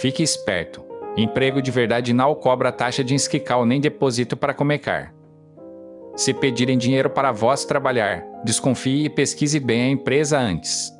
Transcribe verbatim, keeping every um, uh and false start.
Fique esperto. Emprego de verdade não cobra taxa de inscrição nem depósito para começar. Se pedirem dinheiro para vós trabalhar, desconfie e pesquise bem a empresa antes.